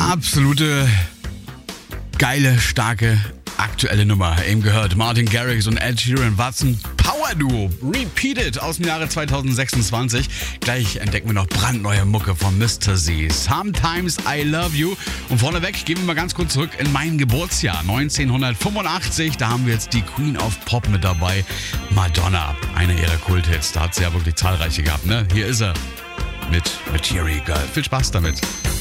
Absolute geile, starke, aktuelle Nummer. Eben gehört Martin Garrix und Ed Sheeran, Watson Power Duo. Repeated aus dem Jahre 2026. Gleich entdecken wir noch brandneue Mucke von Mr. Z. Sometimes I Love You. Und vorneweg gehen wir mal ganz kurz zurück in mein Geburtsjahr 1985. Da haben wir jetzt die Queen of Pop mit dabei. Madonna, eine ihrer Kulthits. Da hat sie ja wirklich zahlreiche gehabt, ne? Hier ist er mit Material Girl. Viel Spaß damit.